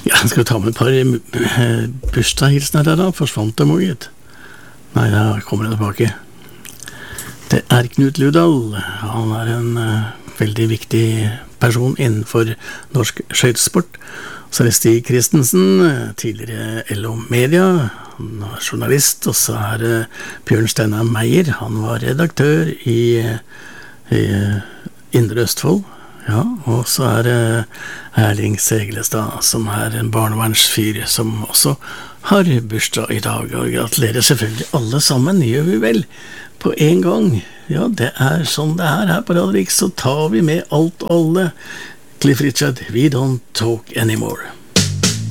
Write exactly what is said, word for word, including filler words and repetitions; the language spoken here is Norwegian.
Ja, skal vi ta med et par eh, bursdagshilsener der da? Forsvant det måget? Nei, da kommer det tilbake. Det er Knut Ludal. Han er en uh, veldig viktig person innenfor norsk skøytesport. Så er det Stig Christensen, tidligere L O Media. Han var journalist, og så er det Bjørn Steinar Meyer. Han var redaktør i, i Indre Østfold. Ja, og så er det Erling Seglestad, som er en barnevernsfyr, som også har bursdag i dag, og gratulerer selvfølgelig alle sammen, gjør vi vel, på en gang. Ja, det er sånn det er her på Radio Riks, så tar vi med alt og alle. Cliff Richard, We Don't Talk Anymore.